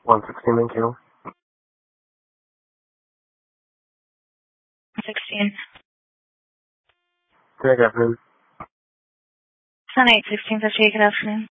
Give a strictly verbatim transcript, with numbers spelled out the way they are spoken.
one sixteen, thank you. sixteen. Good afternoon. Sun eight sixteen fifty-eight, good afternoon.